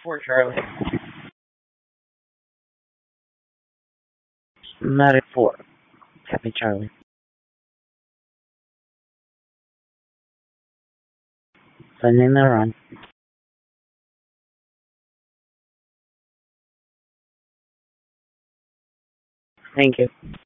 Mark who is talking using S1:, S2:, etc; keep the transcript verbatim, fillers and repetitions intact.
S1: four, Charlie. Not at four. Happy Charlie. Sending the run. Thank you.